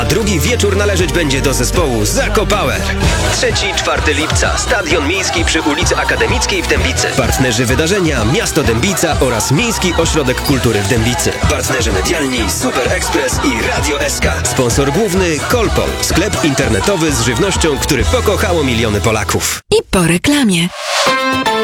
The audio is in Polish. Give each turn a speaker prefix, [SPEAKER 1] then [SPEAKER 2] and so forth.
[SPEAKER 1] a drugi wieczór należeć będzie do zespołu Zakopower. 3-4 lipca. Stadion Miejski przy ulicy Akademickiej w Dębicy. Partnerzy wydarzenia Miasto Dębica oraz Miejski Ośrodek Kultury w Dębicy. Partnerzy medialni Super Express i Radio SK. Sponsor główny Kolpol. Sklep internetowy z żywnością, który pokochało miliony Polaków.
[SPEAKER 2] I po reklamie.